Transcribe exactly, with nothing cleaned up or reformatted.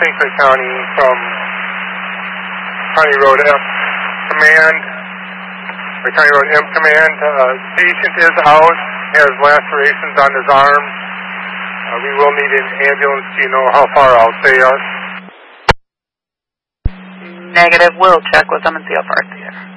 Saint Clair County from County Road M Command, or County Road M Command. Uh, patient is out, has lacerations on his arm. Uh, we will need an ambulance. Do you know how far out they are? Negative. We'll check with them and see how far they are.